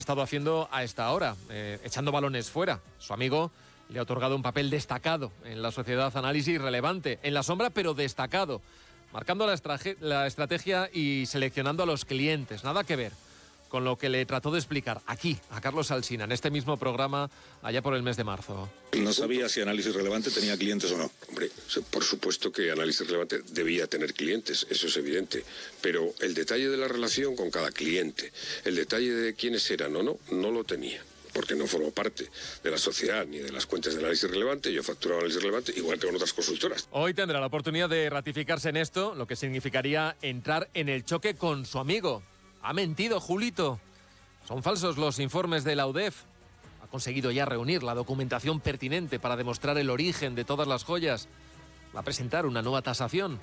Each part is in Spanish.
estado haciendo a esta hora, echando balones fuera. Su amigo le ha otorgado un papel destacado en la sociedad, análisis relevante, en la sombra pero destacado, marcando la estrategia y seleccionando a los clientes. Nada que ver con lo que le trató de explicar aquí a Carlos Alsina en este mismo programa allá por el mes de marzo. No sabía si Análisis Relevante tenía clientes o no. Hombre, por supuesto que Análisis Relevante debía tener clientes, eso es evidente, pero el detalle de la relación con cada cliente, el detalle de quiénes eran o no, no lo tenía, porque no formó parte de la sociedad ni de las cuentas de Análisis Relevante. Yo facturaba Análisis Relevante igual que con otras consultoras. Hoy tendrá la oportunidad de ratificarse en esto, lo que significaría entrar en el choque con su amigo. Ha mentido, Julito. Son falsos los informes de la UDEF. Ha conseguido ya reunir la documentación pertinente para demostrar el origen de todas las joyas. Va a presentar una nueva tasación.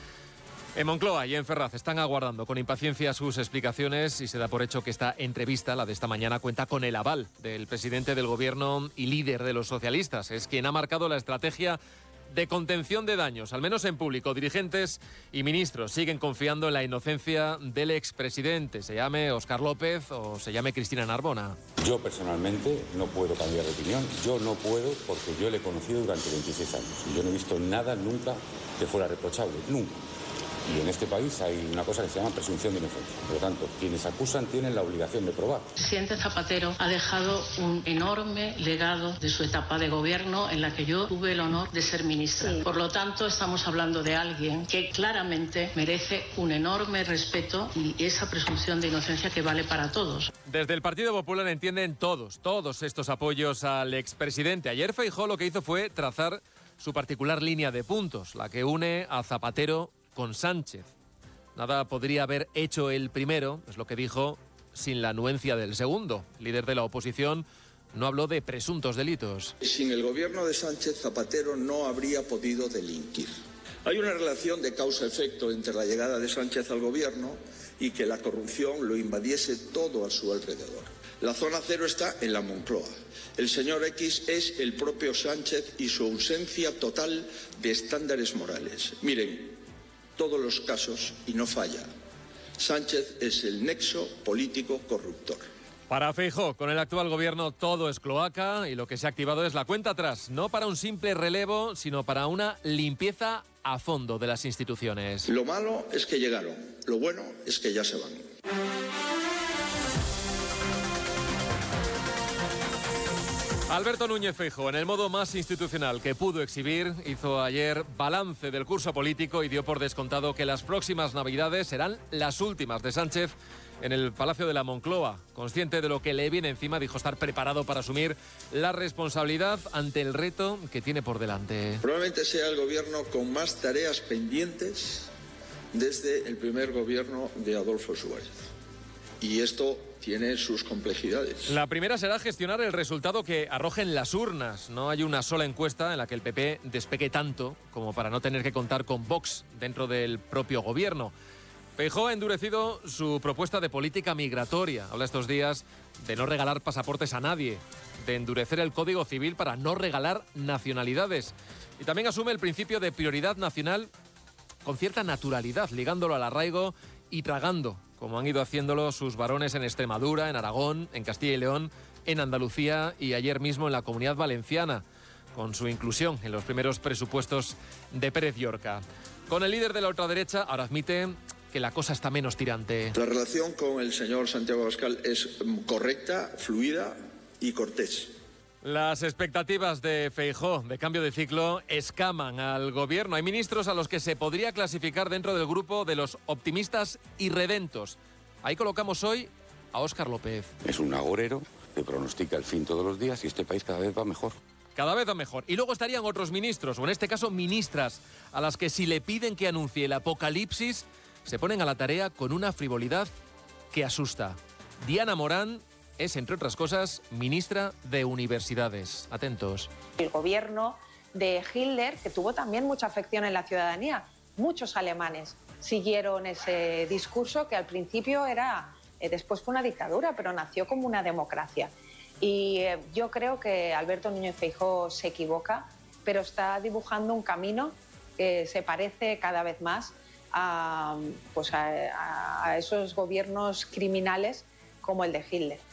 En Moncloa y en Ferraz están aguardando con impaciencia sus explicaciones y se da por hecho que esta entrevista, la de esta mañana, cuenta con el aval del presidente del gobierno y líder de los socialistas. Es quien ha marcado la estrategia de contención de daños, al menos en público. Dirigentes y ministros siguen confiando en la inocencia del expresidente, se llame Óscar López o se llame Cristina Narbona. Yo personalmente no puedo cambiar de opinión, yo no puedo porque yo le he conocido durante 26 años y yo no he visto nada nunca que fuera reprochable, nunca. Y en este país hay una cosa que se llama presunción de inocencia. Por lo tanto, quienes acusan tienen la obligación de probar. El presidente Zapatero ha dejado un enorme legado de su etapa de gobierno en la que yo tuve el honor de ser ministra. Sí. Por lo tanto, estamos hablando de alguien que claramente merece un enorme respeto y esa presunción de inocencia que vale para todos. Desde el Partido Popular entienden todos estos apoyos al expresidente. Ayer Feijóo lo que hizo fue trazar su particular línea de puntos, la que une a Zapatero con Sánchez. Nada podría haber hecho el primero, es lo que dijo, sin la anuencia del segundo. El líder de la oposición no habló de presuntos delitos. Sin el gobierno de Sánchez, Zapatero no habría podido delinquir. Hay una relación de causa-efecto entre la llegada de Sánchez al gobierno y que la corrupción lo invadiese todo a su alrededor. La zona cero está en la Moncloa. El señor X es el propio Sánchez y su ausencia total de estándares morales. Miren, todos los casos y no falla. Sánchez es el nexo político corruptor. Para Feijóo, con el actual gobierno todo es cloaca y lo que se ha activado es la cuenta atrás, no para un simple relevo, sino para una limpieza a fondo de las instituciones. Lo malo es que llegaron, lo bueno es que ya se van. Alberto Núñez Feijóo, en el modo más institucional que pudo exhibir, hizo ayer balance del curso político y dio por descontado que las próximas Navidades serán las últimas de Sánchez en el Palacio de la Moncloa. Consciente de lo que le viene encima, dijo estar preparado para asumir la responsabilidad ante el reto que tiene por delante. Probablemente sea el gobierno con más tareas pendientes desde el primer gobierno de Adolfo Suárez. Y esto tiene sus complejidades. La primera será gestionar el resultado que arrojen las urnas. No hay una sola encuesta en la que el PP despegue tanto como para no tener que contar con Vox dentro del propio gobierno. Feijóo ha endurecido su propuesta de política migratoria. Habla estos días de no regalar pasaportes a nadie, de endurecer el Código Civil para no regalar nacionalidades. Y también asume el principio de prioridad nacional con cierta naturalidad, ligándolo al arraigo y tragando, como han ido haciéndolo sus varones en Extremadura, en Aragón, en Castilla y León, en Andalucía y ayer mismo en la Comunidad Valenciana, con su inclusión en los primeros presupuestos de Pérez Llorca. Con el líder de la ultraderecha, ahora admite que la cosa está menos tirante. La relación con el señor Santiago Abascal es correcta, fluida y cortés. Las expectativas de Feijóo de cambio de ciclo escaman al gobierno. Hay ministros a los que se podría clasificar dentro del grupo de los optimistas y redentos. Ahí colocamos hoy a Óscar López. Es un agorero que pronostica el fin todos los días y este país cada vez va mejor. Cada vez va mejor. Y luego estarían otros ministros, o en este caso ministras, a las que si le piden que anuncie el apocalipsis, se ponen a la tarea con una frivolidad que asusta. Diana Morán es, entre otras cosas, ministra de Universidades. Atentos. El gobierno de Hitler, que tuvo también mucha afección en la ciudadanía. Muchos alemanes siguieron ese discurso que al principio era, después fue una dictadura, pero nació como una democracia. Y yo creo que Alberto Núñez Feijóo se equivoca, pero está dibujando un camino que se parece cada vez más a esos gobiernos criminales como el de Hitler.